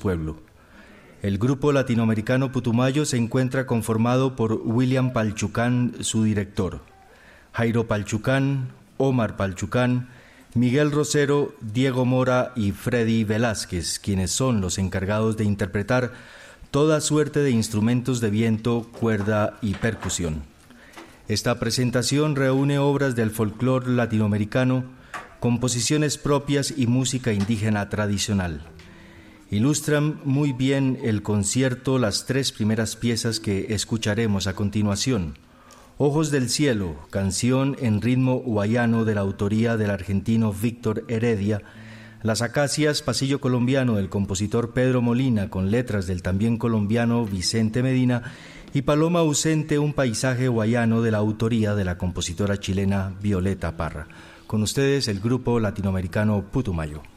pueblo. El grupo latinoamericano Putumayo se encuentra conformado por William Palchucán, su director, Jairo Palchucán, Omar Palchucán, Miguel Rosero, Diego Mora y Freddy Velázquez, quienes son los encargados de interpretar toda suerte de instrumentos de viento, cuerda y percusión. Esta presentación reúne obras del folclore latinoamericano, composiciones propias y música indígena tradicional. Ilustran muy bien el concierto las tres primeras piezas que escucharemos a continuación. Ojos del Cielo, canción en ritmo guayano de la autoría del argentino Víctor Heredia. Las Acacias, pasillo colombiano del compositor Pedro Molina, con letras del también colombiano Vicente Medina. Y Paloma ausente, un paisaje guayano de la autoría de la compositora chilena Violeta Parra. Con ustedes el grupo latinoamericano Putumayo.